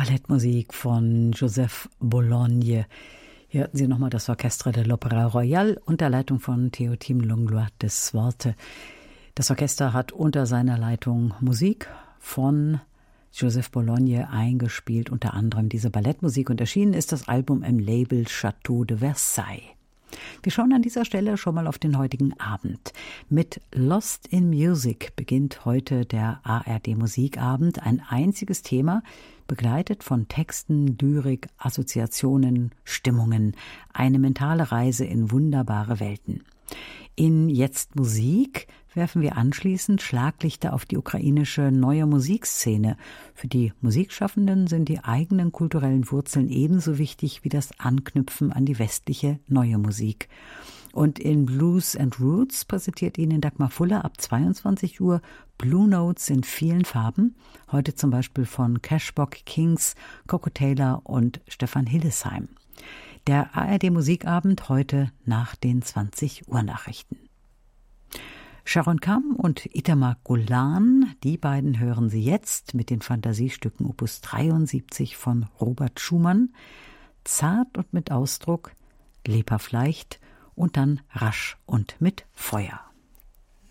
Ballettmusik von Joseph Bologne. Hier hatten Sie nochmal das Orchestre de l'Opéra Royal unter Leitung von Théotime Langlois de Swarte. Das Orchester hat unter seiner Leitung Musik von Joseph Bologne eingespielt, unter anderem diese Ballettmusik, und erschienen ist das Album im Label Château de Versailles. Wir schauen an dieser Stelle schon mal auf den heutigen Abend. Mit Lost in Music beginnt heute der ARD-Musikabend. Ein einziges Thema, begleitet von Texten, Lyrik, Assoziationen, Stimmungen. Eine mentale Reise in wunderbare Welten. In Jetzt Musik werfen wir anschließend Schlaglichter auf die ukrainische neue Musikszene. Für die Musikschaffenden sind die eigenen kulturellen Wurzeln ebenso wichtig wie das Anknüpfen an die westliche neue Musik. Und in Blues and Roots präsentiert Ihnen Dagmar Fuller ab 22 Uhr Blue Notes in vielen Farben. Heute zum Beispiel von Cashbox Kings, Coco Taylor und Stefan Hillesheim. Der ARD-Musikabend heute nach den 20 Uhr Nachrichten. Sharon Kam und Itamar Golan, die beiden hören Sie jetzt mit den Fantasiestücken Opus 73 von Robert Schumann. Zart und mit Ausdruck, lebhaft leicht und dann rasch und mit Feuer.